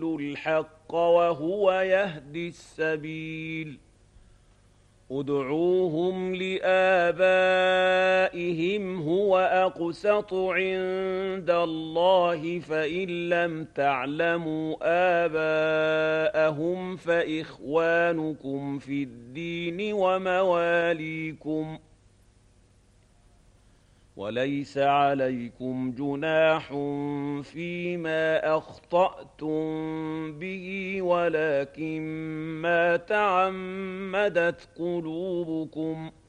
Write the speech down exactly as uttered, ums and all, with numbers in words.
الحق وهو يهدي السبيل ادعوهم لآبائهم هو أقسط عند الله فإن لم تعلموا آباءهم فإخوانكم في الدين ومواليكم وليس عليكم جناح فيما أخطأتم به ولكن ما تعمدت قلوبكم